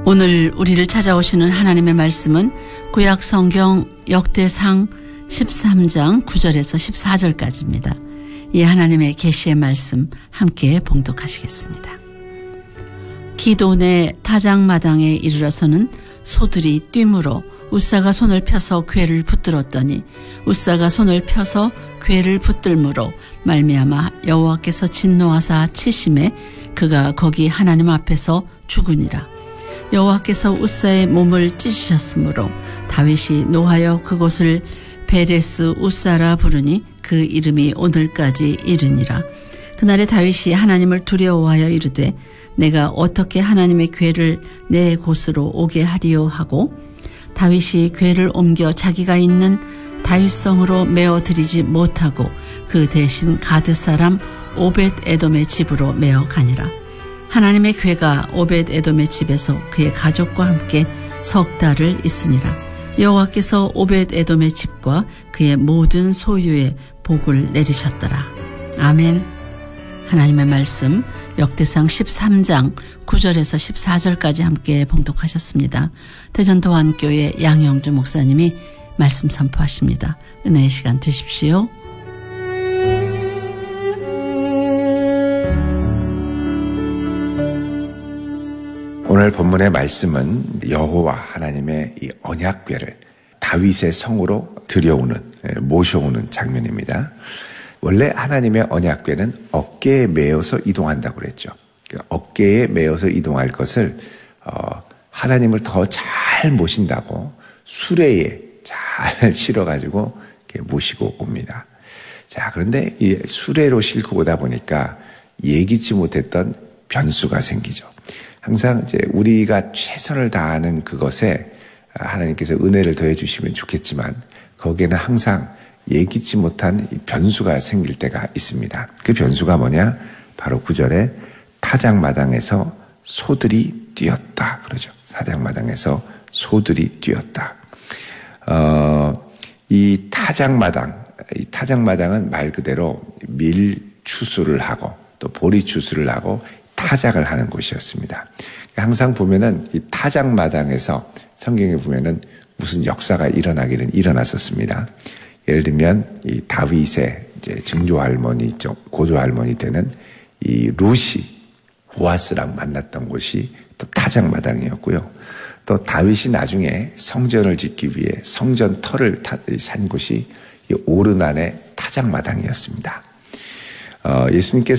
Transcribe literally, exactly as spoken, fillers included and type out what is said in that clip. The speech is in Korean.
오늘 우리를 찾아오시는 하나님의 말씀은 구약 성경 역대상 십삼 장 구 절에서 십사 절까지입니다. 이 하나님의 계시의 말씀 함께 봉독하시겠습니다. 기돈의 타작마당에 이르러서는 소들이 뛰므로 웃사가 손을 펴서 궤를 붙들었더니 웃사가 손을 펴서 궤를 붙들므로 말미암아 여호와께서 진노하사 치심에 그가 거기 하나님 앞에서 죽으니라. 여호와께서 웃사의 몸을 찢으셨으므로 다윗이 노하여 그곳을 베레스 웃사라 부르니 그 이름이 오늘까지 이르니라. 그날에 다윗이 하나님을 두려워하여 이르되 내가 어떻게 하나님의 궤를 내 곳으로 오게 하리요 하고 다윗이 궤를 옮겨 자기가 있는 다윗성으로 메어 드리지 못하고 그 대신 가드 사람 오벳 에돔의 집으로 메어 가니라. 하나님의 궤가 오벳 에돔의 집에서 그의 가족과 함께 석 달을 있으니라. 여호와께서 오벳 에돔의 집과 그의 모든 소유에 복을 내리셨더라. 아멘. 하나님의 말씀 역대상 십삼 장 구 절에서 십사 절까지 함께 봉독하셨습니다. 대전도안교회 양영주 목사님이 말씀 선포하십니다. 은혜의 시간 되십시오. 오늘 본문의 말씀은 여호와 하나님의 이 언약궤를 다윗의 성으로 들여오는, 모셔오는 장면입니다. 원래 하나님의 언약궤는 어깨에 메어서 이동한다고 그랬죠. 어깨에 메어서 이동할 것을 어, 하나님을 더 잘 모신다고 수레에 잘 실어가지고 이렇게 모시고 옵니다. 자, 그런데 이 수레로 싣고 오다 보니까 예기치 못했던 변수가 생기죠. 항상 이제 우리가 최선을 다하는 그것에 하나님께서 은혜를 더해 주시면 좋겠지만 거기에는 항상 예기치 못한 변수가 생길 때가 있습니다. 그 변수가 뭐냐? 바로 구 절에 타작마당에서 소들이 뛰었다 그러죠. 타작마당에서 소들이 뛰었다. 어, 이 타작마당, 이 타작마당은 말 그대로 밀추수를 하고 또 보리추수를 하고 타작을 하는 곳이었습니다. 항상 보면은 이 타작마당에서 성경에 보면은 무슨 역사가 일어나기는 일어났었습니다. 예를 들면 이 다윗의 이제 증조 할머니, 고조 할머니 때는 이 루시 보아스랑 만났던 곳이 또 타작마당이었고요. 또 다윗이 나중에 성전을 짓기 위해 성전 터를 산 곳이 이 오르난의 타작마당이었습니다. 어, 예수님께서